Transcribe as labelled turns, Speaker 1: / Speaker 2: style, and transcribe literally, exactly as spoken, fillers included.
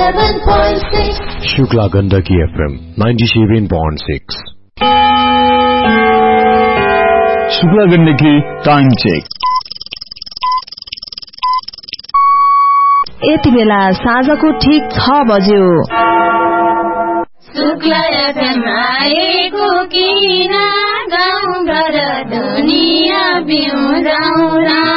Speaker 1: ninety-seven point six.
Speaker 2: Shukla Gandaki F M ninety-seven point six.
Speaker 3: Shukla Gandaki time check.
Speaker 4: यति बेला साँझको ठीक छ बज्यो.
Speaker 5: शुक्ला एफएम आएको किन गाउँ घर दुनिया बिउजाउला.